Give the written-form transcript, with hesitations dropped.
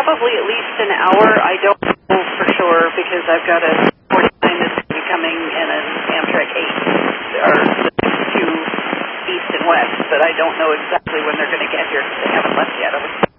probably at least an hour. I don't know for sure because I've got a 49 that's going to be coming and an Amtrak 8, or the two east and west, but I don't know exactly when they're going to get here because they haven't left yet.